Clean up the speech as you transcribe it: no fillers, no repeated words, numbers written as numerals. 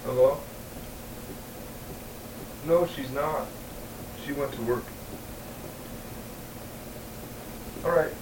Hello? No, she's not. She went to work. Alright.